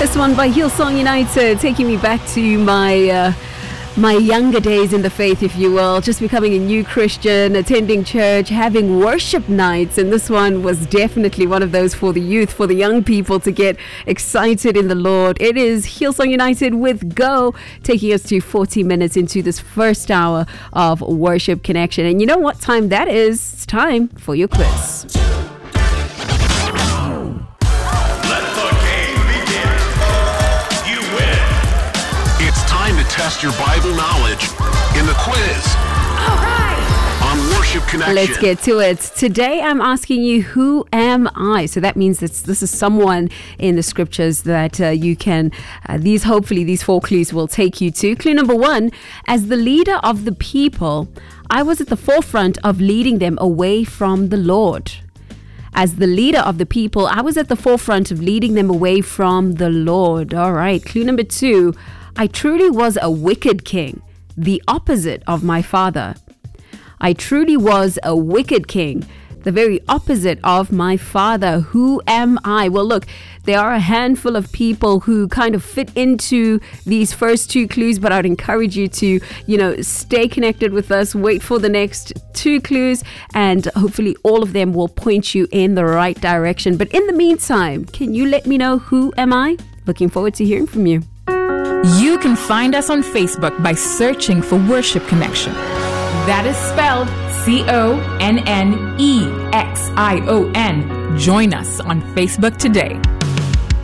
This one by Hillsong United, taking me back to my younger days in the faith, if you will, just becoming a new Christian, attending church, having worship nights. And this one was definitely one of those for the youth, for the young people to get excited in the Lord. It is Hillsong United with Go, taking us to 40 minutes into this first hour of Worship Connection. And you know what time that is? It's time for your quiz. Test your Bible knowledge in the quiz. All right. On Worship Connection. Let's get to it. Today I'm asking you, who am I? So that means this is someone in the scriptures that you can, these 4 clues will take you to. Clue number 1, as the leader of the people, I was at the forefront of leading them away from the Lord. As the leader of the people, I was at the forefront of leading them away from the Lord. All right. Clue number 2, I truly was a wicked king, the opposite of my father. I truly was a wicked king, the very opposite of my father. Who am I? Well, look, there are a handful of people who kind of fit into these first 2 clues, but I'd encourage you to, stay connected with us, wait for the next 2 clues, and hopefully all of them will point you in the right direction. But in the meantime, can you let me know who am I? Looking forward to hearing from you. You can find us on Facebook by searching for Worship Connection. That is spelled CONNEXION. Join us on Facebook today.